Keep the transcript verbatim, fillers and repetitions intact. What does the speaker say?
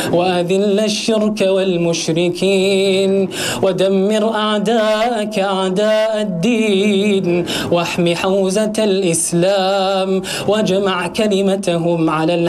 وأذل الشرك والمشركين ودمر أعداءك أعداء الدين واحم حوزة الإسلام واجمع كلمتهم على الحق